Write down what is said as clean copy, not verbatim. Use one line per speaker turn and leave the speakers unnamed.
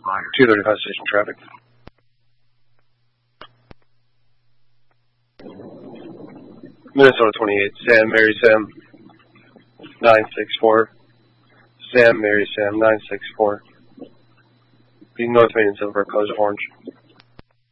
235 station traffic. Minnesota 28, Sam, Mary Sam, 964. Sam, Mary Sam, 964. Being North Main and Silver, colors orange.